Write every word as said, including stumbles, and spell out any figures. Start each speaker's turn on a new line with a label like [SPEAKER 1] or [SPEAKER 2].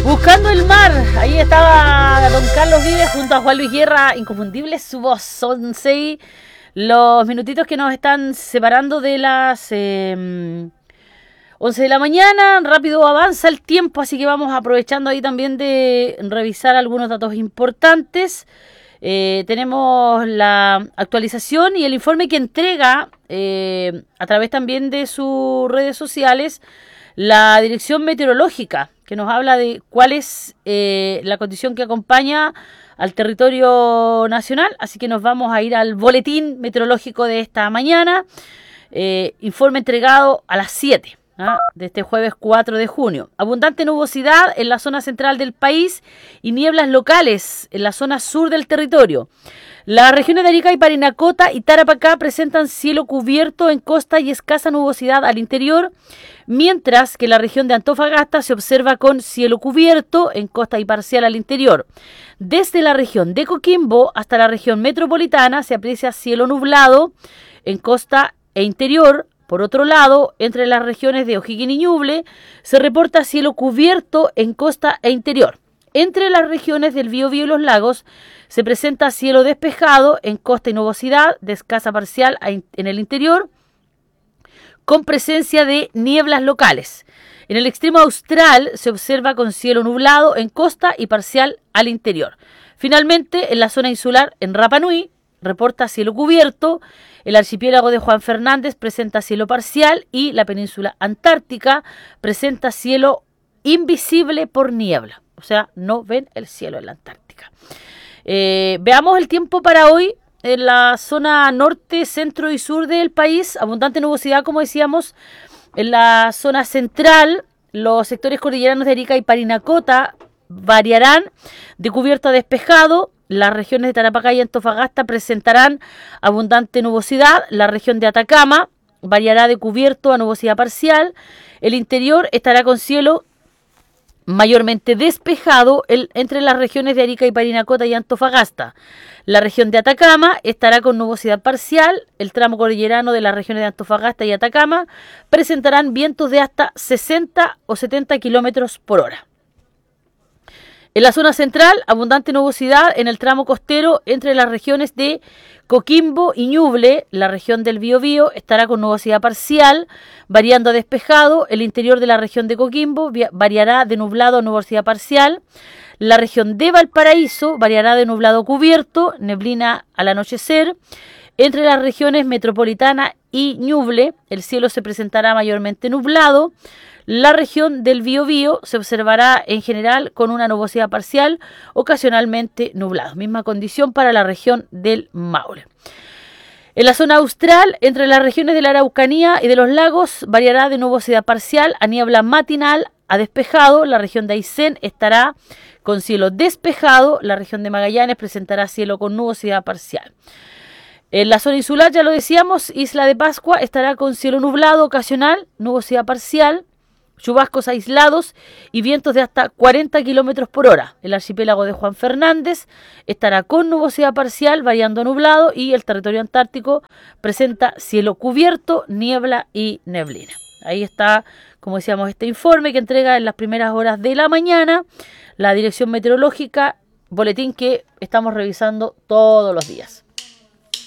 [SPEAKER 1] Buscando el mar, ahí estaba don Carlos Vives junto a Juan Luis Guerra, inconfundible su voz. Son seis los minutitos que nos están separando de las eh, once de la mañana. Rápido avanza el tiempo, así que vamos aprovechando ahí también de revisar algunos datos importantes. Eh, tenemos la actualización y el informe que entrega eh, a través también de sus redes sociales la Dirección Meteorológica, que nos habla de cuál es eh, la condición que acompaña al territorio nacional. Así que nos vamos a ir al boletín meteorológico de esta mañana, eh, informe entregado a las siete. ¿Ah? De este jueves cuatro de junio. Abundante nubosidad en la zona central del país y nieblas locales en la zona sur del territorio. Las regiones de Arica y Parinacota y Tarapacá presentan cielo cubierto en costa y escasa nubosidad al interior, mientras que la región de Antofagasta se observa con cielo cubierto en costa y parcial al interior. Desde la región de Coquimbo hasta la región metropolitana se aprecia cielo nublado en costa e interior. Por otro lado, entre las regiones de O'Higgins y Ñuble se reporta cielo cubierto en costa e interior. Entre las regiones del Biobío y los lagos se presenta cielo despejado en costa y nubosidad de escasa parcial en el interior, con presencia de nieblas locales. En el extremo austral se observa con cielo nublado en costa y parcial al interior. Finalmente, en la zona insular, en Rapa Nui, reporta cielo cubierto. El archipiélago de Juan Fernández presenta cielo parcial y la península antártica presenta cielo invisible por niebla. O sea, no ven el cielo en la Antártica. Eh, veamos el tiempo para hoy. En la zona norte, centro y sur del país, abundante nubosidad, como decíamos. En la zona central, los sectores cordilleranos de Arica y Parinacota variarán de cubierto a despejado. Las regiones de Tarapacá y Antofagasta presentarán abundante nubosidad. La región de Atacama variará de cubierto a nubosidad parcial. El interior estará con cielo mayormente despejado el, entre las regiones de Arica y Parinacota y Antofagasta. La región de Atacama estará con nubosidad parcial. El tramo cordillerano de las regiones de Antofagasta y Atacama presentarán vientos de hasta sesenta o setenta kilómetros por hora. En la zona central, abundante nubosidad en el tramo costero entre las regiones de Coquimbo y Ñuble. La región del Biobío estará con nubosidad parcial, variando a despejado. El interior de la región de Coquimbo variará de nublado a nubosidad parcial. La región de Valparaíso variará de nublado a cubierto, neblina al anochecer. Entre las regiones metropolitana y Ñuble, el cielo se presentará mayormente nublado. La región del Biobío se observará en general con una nubosidad parcial, ocasionalmente nublado. Misma condición para la región del Maule. En la zona austral, entre las regiones de la Araucanía y de los lagos, variará de nubosidad parcial a niebla matinal a despejado. La región de Aysén estará con cielo despejado. La región de Magallanes presentará cielo con nubosidad parcial. En la zona insular, ya lo decíamos, Isla de Pascua estará con cielo nublado ocasional, nubosidad parcial, chubascos aislados y vientos de hasta cuarenta kilómetros por hora. El archipiélago de Juan Fernández estará con nubosidad parcial, variando a nublado, y el territorio antártico presenta cielo cubierto, niebla y neblina. Ahí está, como decíamos, este informe que entrega en las primeras horas de la mañana la Dirección Meteorológica, boletín que estamos revisando todos los días.